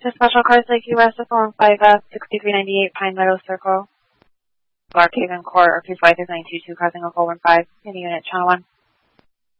To special cars like US, the phone 5F 6398 Pine Meadow Circle, Lark Haven Court, or 25322, causing a 415 in the unit, channel 1.